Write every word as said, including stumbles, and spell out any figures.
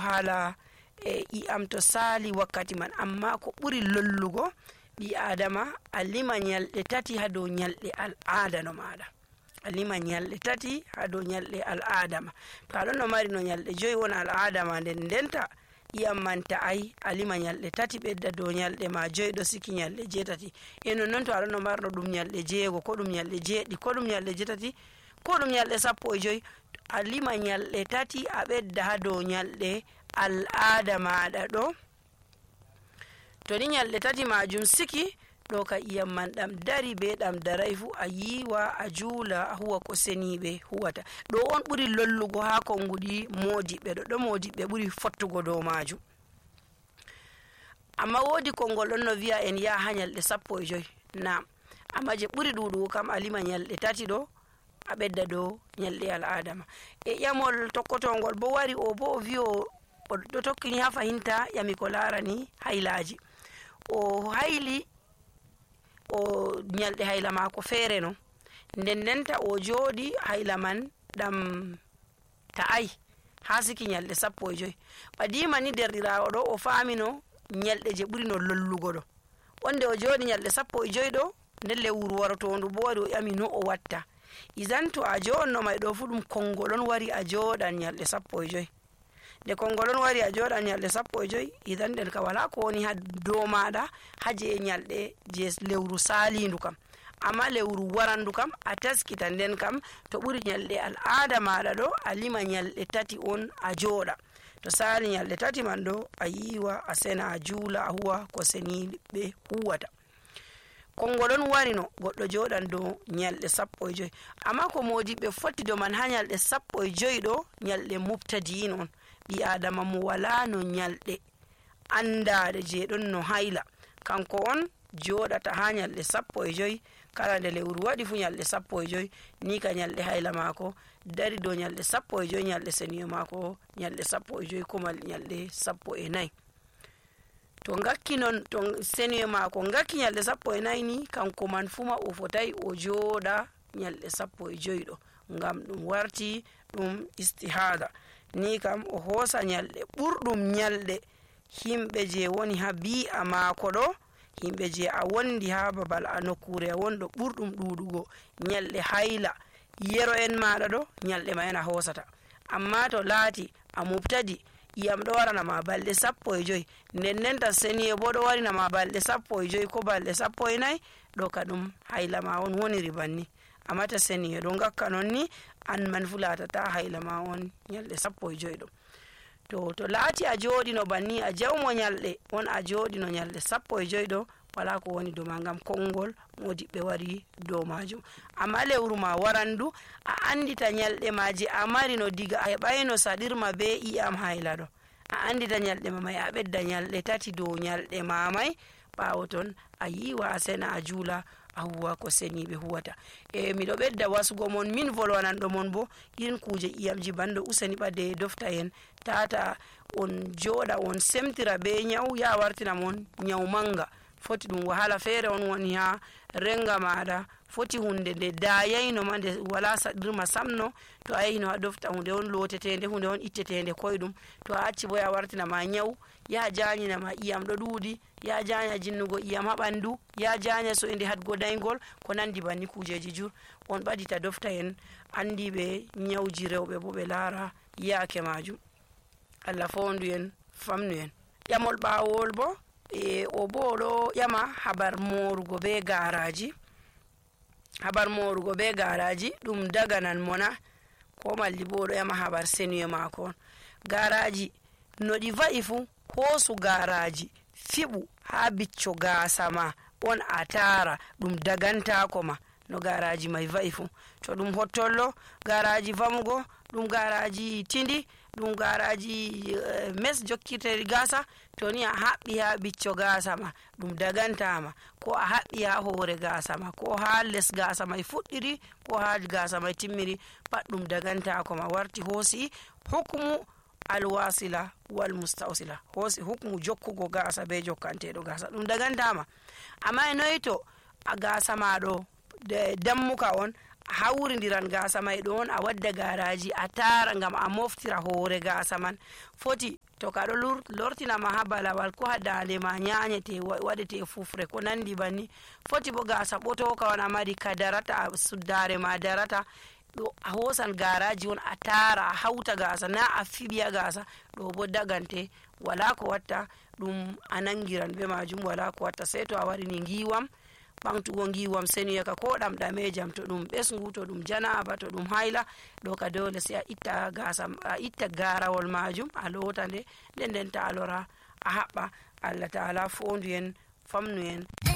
hala e i'am to sali wakkati man, amma ko ɓuri lollugo ɓi adama a lima nyalɗe tati ha dow nyalɗe al'ada no maɗa, a lima nyalɗe tati ha dow nyalɗe al'ada ma. To aɗon no mari no nyalɗe joyi won al'ada ma, nden ndenta iyam man ta'ai a lima nyalɗe tati ɓedda dow nyalɗe ma joyi ɗo siki nyalɗe jetati. E nonnon to aɗon no marno ɗum nyalɗe jeego, ko ɗum nyalɗe jeeɗi, ko ɗum nyalɗe jetati, ko ɗum nyalɗe sappo e joyi, a lima nyalɗe tati a ɓedda ha dow nyalɗe al'ada maɗa ɗo. To ni nyalɗe tati majum siki ɗo ka iyam man ɗam dari be ɗam darai fu a yiwa a juula a huwa ko seniɓe huwata. Ɗo on ɓuri lollugo ha konguɗi modiɓɓe, ɗo ɗo modiɓɓe ɓuri fottugo dow majum. Amma wodi kongol ɗon no wiya en yaha ha nyalɗe sappo e joyi, nam, amma je ɓuri ɗuɗugo kam a lima nyalɗe tati ɗo a ɓedda dow nyalɗe al'ada ma. E ƴamol tokkotongol bo wari o bo o wi o ɗo tokkini ha fahinta ƴami ko larani haylaji. O hayli o nyalɗe hayla mako feere no, nden ndenta o jooɗi hayla man ɗam ta'ai ha siki nyalɗe sappo e joyi. ɓadima ni derɗirawo ɗo o famino nyalɗe je ɓuri no lollugo ɗo, wonde o jooɗi nyalɗe sappo e joyi ɗo, nden lewru warotondu bo wari o ƴami no o watta. Idan to a joɗno may ɗo fu ɗum kongol on wari a joɗan nyalɗe sappo e joyi. nde kongol on wari a joɗan nyalɗe sappo e joyi, idan nden ka wala ko woni ha dow maɗa ha je nyalɗe je lewru salindu kam. Amma lewru warandu kam a taskita, nden kam to ɓuri nyalɗe al'ada maɗa ɗo a lima nyalɗe tati on a joɗa. To sali nyalɗe tati man ɗo a yiwa a sena a juula a huwa ko seniɓe huwata. Kongol on wari no goɗɗo joɗan dow nyalɗe sappo e joyi, amma ko modiɓɓe fotti do man ha nyalɗe sappo e joyi ɗo nyalɗe mubtadi'in on, ɓi adama mo wala no nyalɗe andade je ɗon no hayla, kanko on joɗata ha nyalɗe sappo e joyi. Kala nde lewru waɗi fu nyalɗe sappo e joyi, ni ka nyalɗe hayla mako dari dow nyalɗe sappo e joyi, nyalɗe seniyo mako nyalɗe sappo e joyi, ko nyalɗe sappo e nayi. To ngakki non to seniyo mako ngakki nyalɗe sappo e nayi ni, kanko man fuma o fotai o joɗa nyalɗe sappo e joyi ɗo, ngam ɗum warti ɗum istihada. Ni kam o hosa nyalɗe ɓurɗum nyalɗe himɓe je woni ha bi'a mako ɗo, himɓe je a wondi ha babal a nokkure a wonɗo ɓurɗum ɗuɗugo nyalɗe hayla yero en maɗa ɗo, nyalɗe ma en a hosata. Amma to laati a mubtadi, iyam ɗo waranama balɗe sappo e joyi, nden ndenta seniye bo ɗo warinama balɗe sappo e joyi ko balɗe sappo e nayi, ɗo ka ɗum hayla ma on woniri banni. Amma ta seniye ɗo ngakka non ni, an man fu latata hayla ma on nyalɗe sappo e joyi ɗo. To to laati a joɗi no banni a jawmo nyalɗe on a joɗi no nyalɗe sappo e joyi ɗo, wala ko woni dow ma, ngam kongol modiɓɓe wari dow majum. Amma lewru ma warandu a andita nyalɗe ma je a mari no diga a heɓayno saɗirma be iyam hayla ɗo, a andita nyalɗe ma may a ɓedda nyalɗe tati dow nyalɗe ma may. ɓawo ton a yiwa a sena a juula a huwa ko seniɓe huwata. E miɗo ɓedda wasugo mon min volwananɗo mon bo irin kuje iyamji bando useni ɓade dofta en tata on joɗa on semtira be nyawu ya wartina mon nyawu manga. Foti ɗum wahala feere on woni ha renga maɗa, foti hunde nde dayayno ma nde wala saɗirma samno. To a yahino ha dofta hunde on lotetende, hunde on ittetende koyɗum, to a acci bo ya wartinama nyawu, ya jañinama iyam ɗo ɗuuɗi, ya jaña jinnugo iyam ha ɓandu, ya jaña so inde hadgo daygol, ko nandi banni kujeji jur. On ɓadita dofta en andiɓe nyawji rewɓe bo ɓe laara yaake majum. Allah fondu en famnu en. Ƴamol ɓawol bo e o bo ɗo ƴama habar morugo be garaji. Habar morugo be garaji ɗum daganan mona, ko malli bo ɗo ƴama habar seniyo mako on. Garaji no ɗi va'i fu, hosu garaji fiɓu ha bicco gasa ma on a tara, ɗum dagantako ma no garaji mai va'i fu. To ɗum hottollo garaji vamugo, ɗum garaji tindi, ɗum garaji uh, mes jokkiteri gasa, to ni a haɓɓi ha bicco gasa ma ɗum dagantama, ko a haɓɓi ha hore gasa ma, ko ha les gasa mai fuɗɗiri, ko ha gasa mai timmiri, pat ɗum dagantako ma. Warti hosi hukmu alwasila wal mustawsila, hosi hukmu jokkugo gasa be jokkanteɗo gasa, ɗum dagantama. Amma e noyi to a gasa ma ɗo dammuka on, hawrindiran gasa may ɗon a wadda garaji a tara ngam a moftira hoore gasa man foti to kaɗo lortinama ha balawal ko ha dande ma nyanyete waɗete fufre ko nandi banni foti bo gasa ɓoto ka on a mari ka darata suddare ma darata ɗo a hosan garaji on a tara a hauta gasa na a fiɓiya gasa ɗo bo dagante wala ko watta ɗum a nangiran be majum wala ko watta sei to a waɗini giwam ɓamtugo giwam senuyaka ko ɗam ɗamejam to ɗum ɓesgu to ɗum janaba to ɗum hayla ɗo ka dole sei a itta gasa a itta garawol majum a lota nde nden nden ta a lora a haɓɓa Allah ta'ala fondu en famnu en